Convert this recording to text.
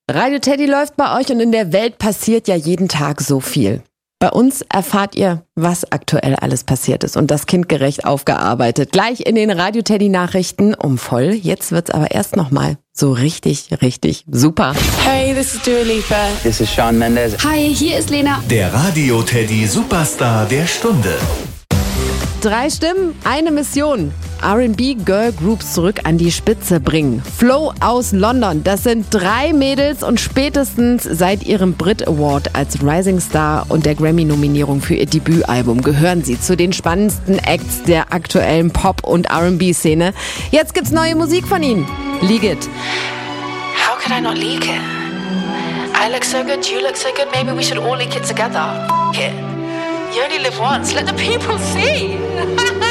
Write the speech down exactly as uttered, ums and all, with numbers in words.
Radio Teddy läuft bei euch und in der Welt passiert ja jeden Tag so viel. Bei uns erfahrt ihr, was aktuell alles passiert ist und das kindgerecht aufgearbeitet. Gleich in den Radio Teddy Nachrichten um voll. Jetzt wird's aber erst nochmal so richtig, richtig super. Hey, this is Dua Lipa. This is Shawn Mendes. Hi, hier ist Lena. Der Radio Teddy Superstar der Stunde. Drei Stimmen, eine Mission. R and B Girl Groups zurück an die Spitze bringen. Flow aus London, das sind drei Mädels und spätestens seit ihrem Brit Award als Rising Star und der Grammy-Nominierung für ihr Debütalbum gehören sie zu den spannendsten Acts der aktuellen Pop- und R and B-Szene. Jetzt gibt's neue Musik von ihnen. Leak It. How could I not leak it? I look so good, you look so good, maybe we should all leak it together. F- it. You only live once, let the people see.